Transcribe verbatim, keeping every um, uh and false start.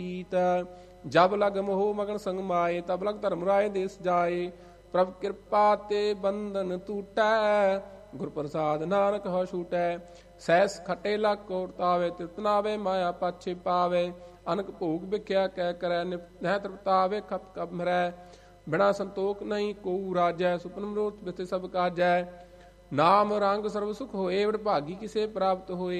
जब लग मोह मगन संग माए तब लग धर्म राय देश जाए प्रभ कृपा ते बंधन टूटै गुर प्रसाद नानक हो छूटै सैस खटे लग कोटावे तृप्तनावे माया पाछे पावे अनक भोग बिख्या कह करै नह तृप्तावे खप कब मरै बिना संतोख नहीं को राजै सुपन मरोत बिथे सब काजै नाम रंग सर्व सुख होए वड भागी किसे प्राप्त होए